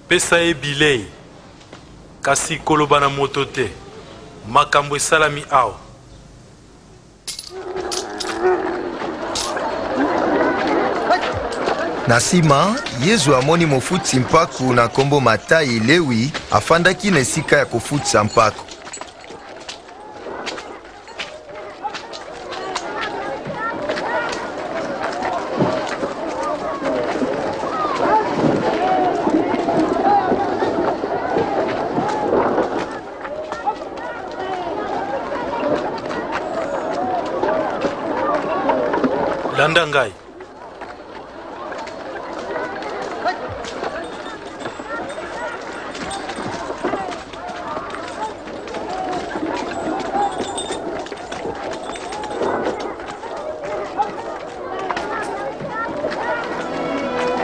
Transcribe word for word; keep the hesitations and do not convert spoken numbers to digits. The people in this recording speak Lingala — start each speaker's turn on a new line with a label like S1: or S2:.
S1: pesa ye bilei kasi koloba na moto te makambo esalami awa.
S2: Na nsima Yesu amoni mofutisi mpaku na nkombo Matayi Lewi afandaki na esika ya kofutisa mpaku.
S1: Landa ngai.